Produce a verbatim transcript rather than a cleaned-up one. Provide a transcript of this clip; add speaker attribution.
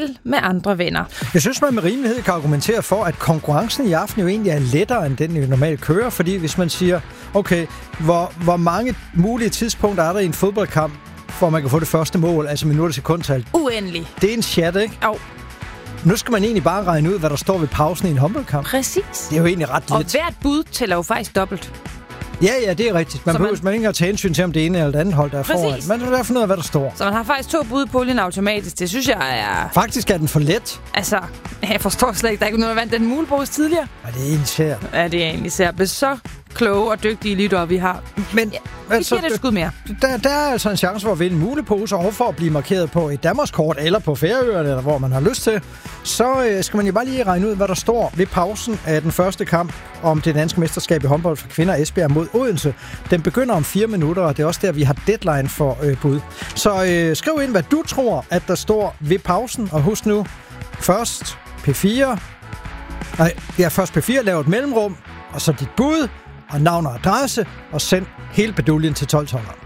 Speaker 1: spil med andre venner.
Speaker 2: Jeg synes, man med rimelighed kan argumentere for, at konkurrencen i aften jo egentlig er lettere, end den vi normalt kører. Fordi hvis man siger, okay, hvor, hvor mange mulige tidspunkter er der i en fodboldkamp, for man kan få det første mål, altså minutter sekundtal?
Speaker 1: Uendelig.
Speaker 2: Det er en chat, ikke?
Speaker 1: Jo.
Speaker 2: Nu skal man egentlig bare regne ud, hvad der står ved pausen i en håndboldkamp.
Speaker 1: Præcis.
Speaker 2: Det er jo egentlig ret lidt.
Speaker 1: Og hvert bud tæller jo faktisk dobbelt.
Speaker 2: Ja, ja, det er rigtigt. Man behøver man ikke at tage hensyn til, om det ene eller det andet hold, der er foran. Man vil derfor finde ud af, hvad der står.
Speaker 1: Så man har faktisk to bud på olien automatisk. Det synes jeg er...
Speaker 2: Faktisk er den for let.
Speaker 1: Altså, jeg forstår slet ikke, der er ikke nogen, der vandt den mulepose tidligere.
Speaker 2: Ja, det er egentlig sær.
Speaker 1: Ja, det er egentlig sær. Så kloge og dygtige lyttere, vi har.
Speaker 2: Men
Speaker 1: ja, vi altså, giver det et skud mere.
Speaker 2: Der, der er altså en chance for at vinde en mulepose, og for at blive markeret på et Danmarkskort, eller på Færøerne, eller hvor man har lyst til. Så øh, skal man jo bare lige regne ud, hvad der står ved pausen af den første kamp om det danske mesterskab i håndbold for kvinder Esbjerg mod Odense. Den begynder om fire minutter, og det er også der, vi har deadline for øh, bud. Så øh, skriv ind, hvad du tror, at der står ved pausen, og husk nu, først P fire. Nej, ja, først P fire, lav et mellemrum, og så dit bud, og navn og adresse, og send hele beduljen til tolv tolv.